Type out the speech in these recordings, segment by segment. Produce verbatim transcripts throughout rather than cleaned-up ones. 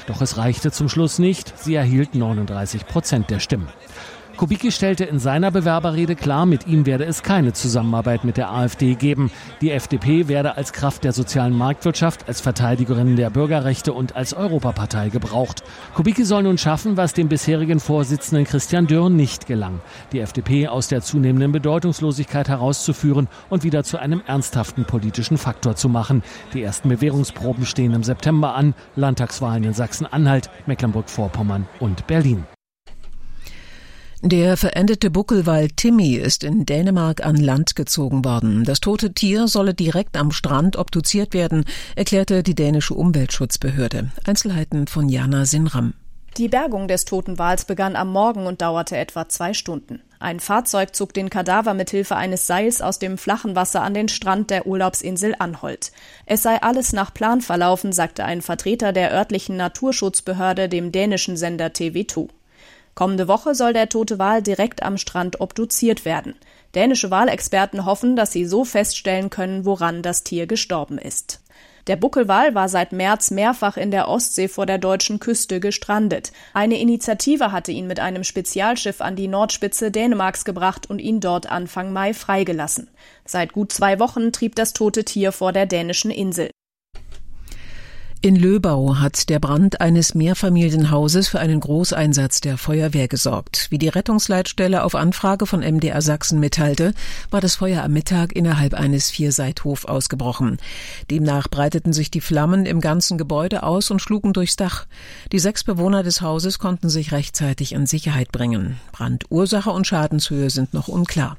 Doch es reichte zum Schluss nicht. Sie erhielt neununddreißig Prozent der Stimmen. Kubicki stellte in seiner Bewerberrede klar, mit ihm werde es keine Zusammenarbeit mit der AfD geben. Die F D P werde als Kraft der sozialen Marktwirtschaft, als Verteidigerin der Bürgerrechte und als Europapartei gebraucht. Kubicki soll nun schaffen, was dem bisherigen Vorsitzenden Christian Dürr nicht gelang: die F D P aus der zunehmenden Bedeutungslosigkeit herauszuführen und wieder zu einem ernsthaften politischen Faktor zu machen. Die ersten Bewährungsproben stehen im September an. Landtagswahlen in Sachsen-Anhalt, Mecklenburg-Vorpommern und Berlin. Der verendete Buckelwal Timmy ist in Dänemark an Land gezogen worden. Das tote Tier solle direkt am Strand obduziert werden, erklärte die dänische Umweltschutzbehörde. Einzelheiten von Jana Sinram. Die Bergung des toten Wals begann am Morgen und dauerte etwa zwei Stunden. Ein Fahrzeug zog den Kadaver mit Hilfe eines Seils aus dem flachen Wasser an den Strand der Urlaubsinsel Anholt. Es sei alles nach Plan verlaufen, sagte ein Vertreter der örtlichen Naturschutzbehörde dem dänischen Sender T V zwei. Kommende Woche soll der tote Wal direkt am Strand obduziert werden. Dänische Walexperten hoffen, dass sie so feststellen können, woran das Tier gestorben ist. Der Buckelwal war seit März mehrfach in der Ostsee vor der deutschen Küste gestrandet. Eine Initiative hatte ihn mit einem Spezialschiff an die Nordspitze Dänemarks gebracht und ihn dort Anfang Mai freigelassen. Seit gut zwei Wochen trieb das tote Tier vor der dänischen Insel. In Löbau hat der Brand eines Mehrfamilienhauses für einen Großeinsatz der Feuerwehr gesorgt. Wie die Rettungsleitstelle auf Anfrage von M D R Sachsen mitteilte, war das Feuer am Mittag innerhalb eines Vierseithofs ausgebrochen. Demnach breiteten sich die Flammen im ganzen Gebäude aus und schlugen durchs Dach. Die sechs Bewohner des Hauses konnten sich rechtzeitig in Sicherheit bringen. Brandursache und Schadenshöhe sind noch unklar.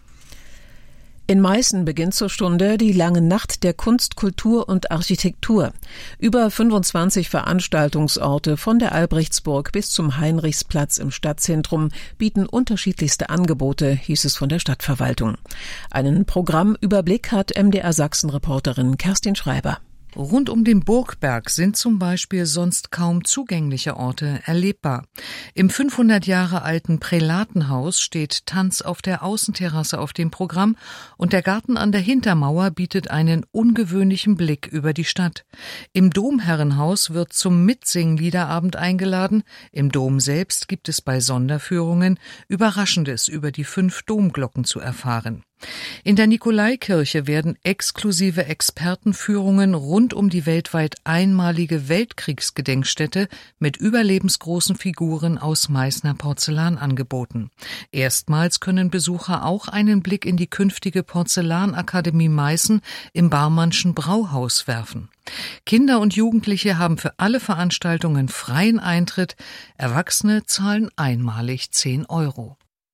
In Meißen beginnt zur Stunde die lange Nacht der Kunst, Kultur und Architektur. Über fünfundzwanzig Veranstaltungsorte von der Albrechtsburg bis zum Heinrichsplatz im Stadtzentrum bieten unterschiedlichste Angebote, hieß es von der Stadtverwaltung. Einen Programmüberblick hat M D R Sachsen-Reporterin Kerstin Schreiber. Rund um den Burgberg sind zum Beispiel sonst kaum zugängliche Orte erlebbar. Im fünfhundert Jahre alten Prälatenhaus steht Tanz auf der Außenterrasse auf dem Programm und der Garten an der Hintermauer bietet einen ungewöhnlichen Blick über die Stadt. Im Domherrenhaus wird zum Mitsingen-Liederabend eingeladen. Im Dom selbst gibt es bei Sonderführungen Überraschendes über die fünf Domglocken zu erfahren. In der Nikolaikirche werden exklusive Expertenführungen rund um die weltweit einmalige Weltkriegsgedenkstätte mit überlebensgroßen Figuren aus Meißner Porzellan angeboten. Erstmals können Besucher auch einen Blick in die künftige Porzellanakademie Meißen im Barmannschen Brauhaus werfen. Kinder und Jugendliche haben für alle Veranstaltungen freien Eintritt. Erwachsene zahlen einmalig zehn Euro.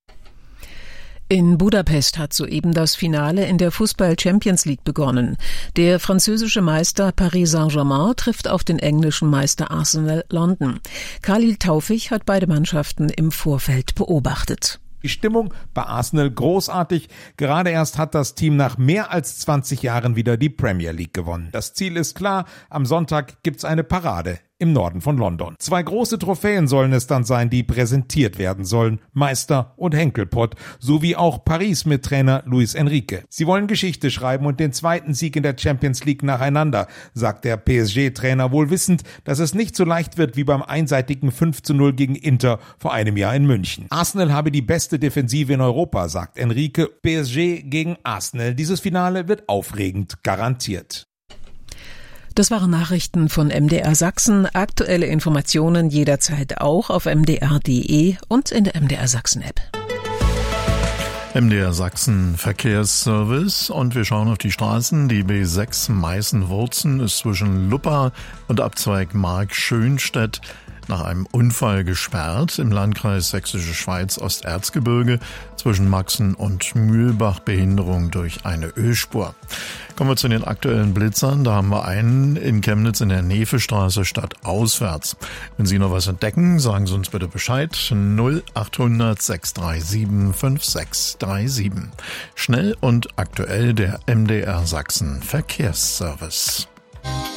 In Budapest hat soeben das Finale in der Fußball-Champions League begonnen. Der französische Meister Paris Saint-Germain trifft auf den englischen Meister Arsenal London. Khalil Taufik hat beide Mannschaften im Vorfeld beobachtet. Die Stimmung bei Arsenal großartig. Gerade erst hat das Team nach mehr als zwanzig Jahren wieder die Premier League gewonnen. Das Ziel ist klar, am Sonntag gibt's eine Parade im Norden von London. Zwei große Trophäen sollen es dann sein, die präsentiert werden sollen. Meister und Henkelpott, sowie auch Paris mit Trainer Luis Enrique. Sie wollen Geschichte schreiben und den zweiten Sieg in der Champions League nacheinander, sagt der P S G-Trainer, wohl wissend, dass es nicht so leicht wird wie beim einseitigen fünf zu null gegen Inter vor einem Jahr in München. Arsenal habe die beste Defensive in Europa, sagt Enrique. P S G gegen Arsenal. Dieses Finale wird aufregend, garantiert. Das waren Nachrichten von M D R Sachsen. Aktuelle Informationen jederzeit auch auf m d r punkt d e und in der M D R Sachsen App. M D R Sachsen Verkehrsservice und wir schauen auf die Straßen. Die B sechs Meißen-Wurzen ist zwischen Luppa und Abzweig Mark-Schönstedt nach einem Unfall gesperrt im Landkreis Sächsische Schweiz Osterzgebirge zwischen Maxen und Mühlbach, Behinderung durch eine Ölspur. Kommen wir zu den aktuellen Blitzern. Da haben wir einen in Chemnitz in der Nefestraße stadtauswärts. Wenn Sie noch was entdecken, sagen Sie uns bitte Bescheid. null achthundert sechs drei sieben fünf sechs drei sieben. Schnell und aktuell der M D R Sachsen Verkehrsservice.